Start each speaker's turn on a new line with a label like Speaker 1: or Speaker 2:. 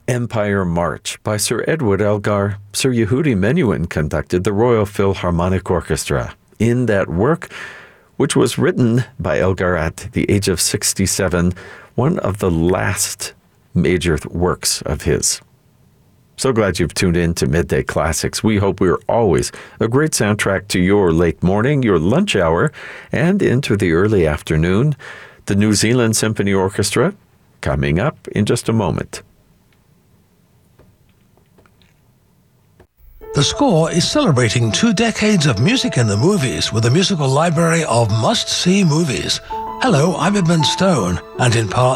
Speaker 1: Empire March by Sir Edward Elgar. Sir Yehudi Menuhin conducted the Royal Philharmonic Orchestra. In that work, which was written by Elgar at the age of 67, one of the last major works of his. So glad you've tuned in to Midday Classics. We hope we're always a great soundtrack to your late morning, your lunch hour, and into the early afternoon. The New Zealand Symphony Orchestra coming up in just a moment.
Speaker 2: The Score is celebrating 2 decades of music in the movies with a musical library of must-see movies. Hello, I'm Edmund Stone, and in part